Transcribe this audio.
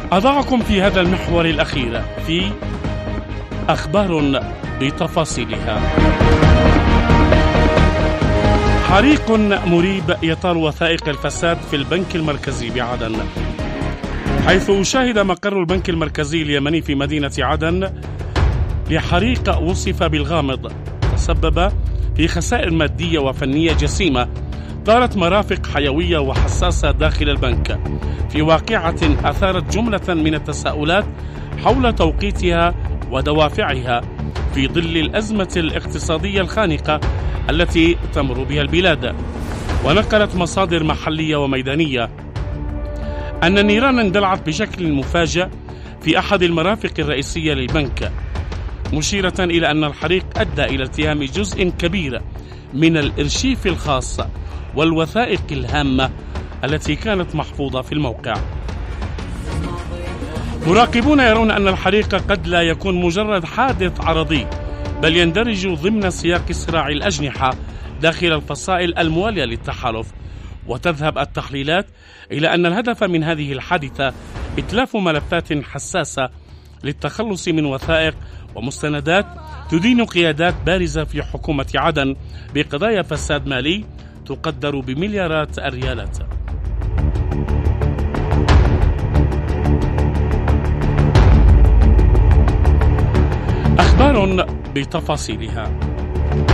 أضعكم في هذا المحور الأخير في أخبار بتفاصيلها. حريق مريب يطال وثائق الفساد في البنك المركزي بعدن، حيث شهد مقر البنك المركزي اليمني في مدينة عدن لحريق وصف بالغامض تسبب في خسائر مادية وفنية جسيمة طالت مرافق حيوية وحساسة داخل البنك، في واقعة أثارت جملة من التساؤلات حول توقيتها ودوافعها في ظل الأزمة الاقتصادية الخانقة التي تمر بها البلاد. ونقلت مصادر محلية وميدانية أن النيران اندلعت بشكل مفاجئ في أحد المرافق الرئيسية للبنك، مشيرة إلى أن الحريق أدى إلى التهام جزء كبير من الإرشيف الخاص والوثائق الهامة التي كانت محفوظة في الموقع. مراقبون يرون أن الحريق قد لا يكون مجرد حادث عرضي، بل يندرج ضمن سياق صراع الأجنحة داخل الفصائل الموالية للتحالف. وتذهب التحليلات إلى أن الهدف من هذه الحادثة إتلاف ملفات حساسة للتخلص من وثائق ومستندات تدين قيادات بارزة في حكومة عدن بقضايا فساد مالي تقدر بمليارات الريالات. أخبار بتفاصيلها.